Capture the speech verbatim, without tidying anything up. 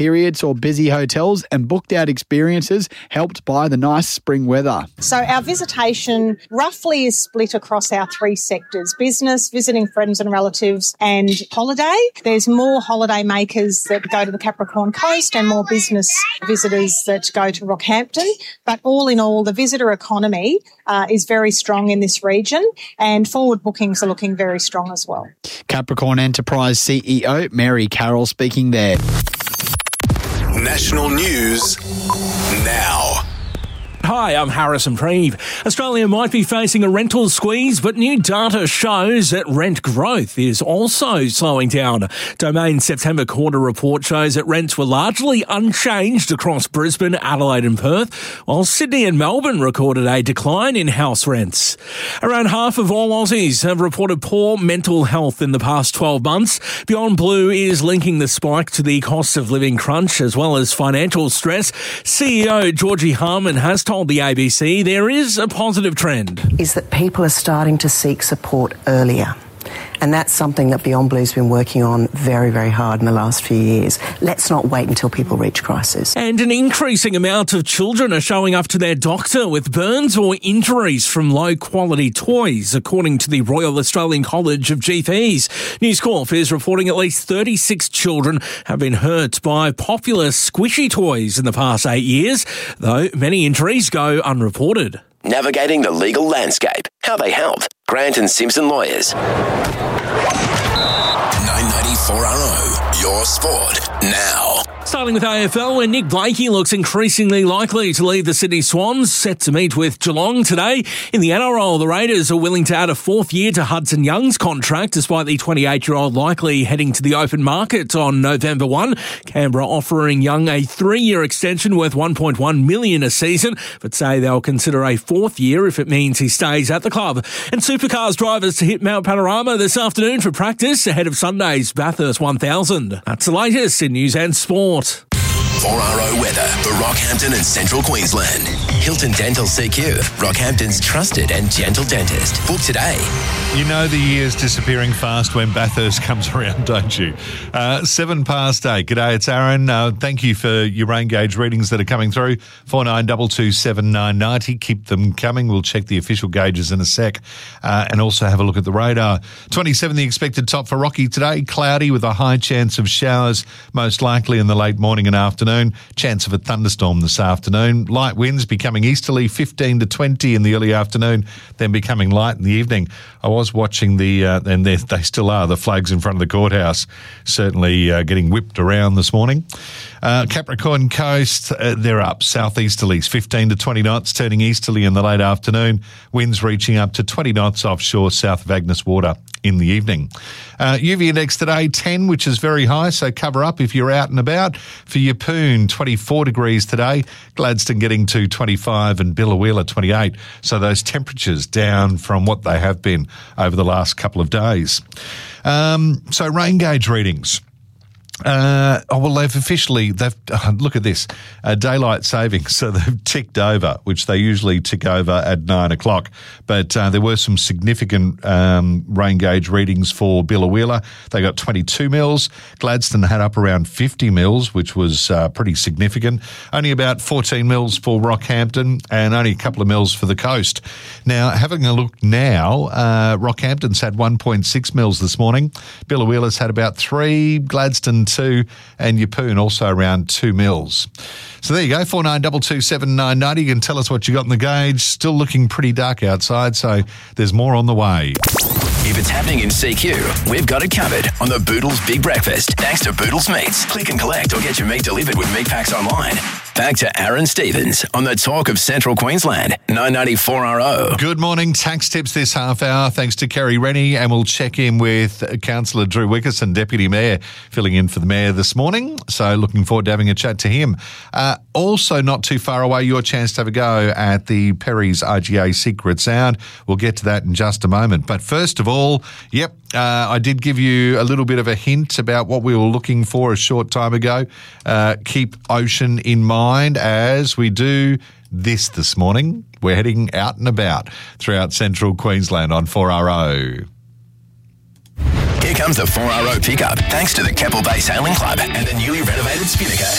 period saw busy hotels and booked out experiences helped by the nice spring weather. So our visitation roughly is split across our three sectors: business, visiting friends and relatives, and holiday. There's more holiday makers that go to the Capricorn Coast and more business visitors that go to Rockhampton. But all in all, the visitor economy uh, is very strong in this region, and forward bookings are looking very strong as well. Capricorn Enterprise C E O Mary Carroll speaking there. National news now. Hi, I'm Harrison Preeve. Australia might be facing a rental squeeze, but new data shows that rent growth is also slowing down. Domain's September quarter report shows that rents were largely unchanged across Brisbane, Adelaide and Perth, while Sydney and Melbourne recorded a decline in house rents. Around half of all Aussies have reported poor mental health in the past twelve months. Beyond Blue is linking the spike to the cost of living crunch as well as financial stress. C E O Georgie Harman has told the A B C there is a positive trend. Is that people are starting to seek support earlier. And that's something that Beyond Blue's been working on very, very hard in the last few years. Let's not wait until people reach crisis. And an increasing amount of children are showing up to their doctor with burns or injuries from low-quality toys, according to the Royal Australian College of G Ps. News Corp is reporting at least thirty-six children have been hurt by popular squishy toys in the past eight years, though many injuries go unreported. Navigating the legal landscape. How they help. Grant and Simpson Lawyers. nine ninety-four R O, your sport now. Starting with A F L, where Nick Blakey looks increasingly likely to leave the Sydney Swans, set to meet with Geelong today. In the N R L, the Raiders are willing to add a fourth year to Hudson Young's contract, despite the twenty-eight-year-old likely heading to the open market on November first. Canberra offering Young a three-year extension worth one point one million dollars a season, but say they'll consider a fourth year if it means he stays at the club. And Supercars drivers to hit Mount Panorama this afternoon for practice ahead of Sunday's Bathurst one thousand. That's the latest in news and sport. four R O weather for Rockhampton and Central Queensland. Hilton Dental C Q, Rockhampton's trusted and gentle dentist. Book today. You know the year's disappearing fast when Bathurst comes around, don't you? Uh, seven past eight. G'day, it's Aaron. Uh, thank you for your rain gauge readings that are coming through. four nine two two seven nine nine zero. Keep them coming. We'll check the official gauges in a sec uh, and also have a look at the radar. twenty-seven, the expected top for Rocky today. Cloudy with a high chance of showers, most likely in the late morning and afternoon. Chance of a thunderstorm this afternoon. Light winds becoming easterly, fifteen to twenty in the early afternoon, then becoming light in the evening. I was watching the, uh, and they still are, the flags in front of the courthouse, certainly uh, getting whipped around this morning. Uh, Capricorn Coast, uh, they're up. Southeasterlies, fifteen to twenty knots, turning easterly in the late afternoon. Winds reaching up to twenty knots offshore south of Agnes Water in the evening. Uh, U V index today, ten, which is very high, so cover up if you're out and about. For Yeppoon, twenty-four degrees today. Gladstone getting to twenty-five and Billawheeler twenty-eight. So those temperatures down from what they have been over the last couple of days. Um, so rain gauge readings. Uh, oh, well, they've officially, they've, uh, look at this, uh, daylight savings, so they've ticked over, which they usually tick over at nine o'clock. But uh, there were some significant um, rain gauge readings for Billawheeler. They got twenty-two mils. Gladstone had up around fifty mils, which was uh, pretty significant. Only about fourteen mils for Rockhampton and only a couple of mils for the coast. Now, having a look now, uh, Rockhampton's had one point six mils this morning. Billawheeler's had about three, Gladstone two, and Yeppoon also around two mils. So there you go, four nine two two seven nine nine zero. You can tell us what you got in the gauge. Still looking pretty dark outside, so there's more on the way. If it's happening in C Q, we've got it covered on the Boodles Big Breakfast. Thanks to Boodles Meats. Click and collect or get your meat delivered with meat packs online. Back to Aaron Stevens on the talk of Central Queensland, nine ninety-four R O. Good morning. Tax tips this half hour, thanks to Kerry Rennie, and we'll check in with Councillor Drew Wickerson, Deputy Mayor, filling in for the Mayor this morning. So looking forward to having a chat to him. Uh, also not too far away, your chance to have a go at the Perry's R G A Secret Sound. We'll get to that in just a moment. But first of all, yep, Uh, I did give you a little bit of a hint about what we were looking for a short time ago. Uh, keep ocean in mind as we do this this morning. We're heading out and about throughout central Queensland on four R O. Here comes the four R O pickup, thanks to the Keppel Bay Sailing Club and the newly renovated Spinnaker.